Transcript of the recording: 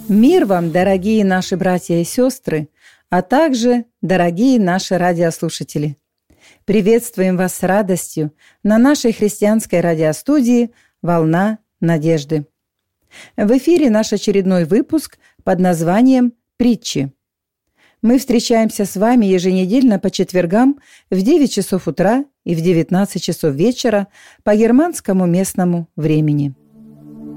Мир вам, дорогие наши братья и сестры, а также дорогие наши радиослушатели. Приветствуем вас с радостью на нашей христианской радиостудии «Волна надежды». В эфире наш очередной выпуск под названием «Притчи». Мы встречаемся с вами еженедельно по четвергам в 9 часов утра и в 19 часов вечера по германскому местному времени.